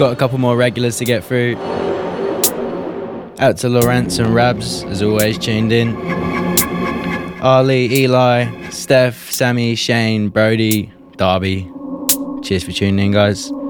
got a couple more regulars to get through. Out to Lawrence and Rabs, as always, tuned in. Ali, Eli, Steph, Sammy, Shane, Brody, Darby. Cheers for tuning in, guys.